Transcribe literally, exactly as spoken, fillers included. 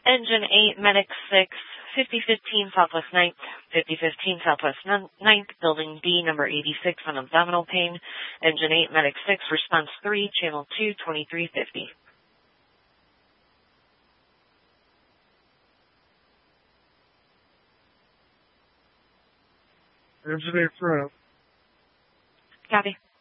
Engine eight, Medic six, fifty fifteen Southwest ninth, fifty fifteen Southwest ninth, Building B, number eighty-six on abdominal pain. Engine eight, Medic six, Response three, Channel two, twenty-three fifty. Engine eight front. Copy.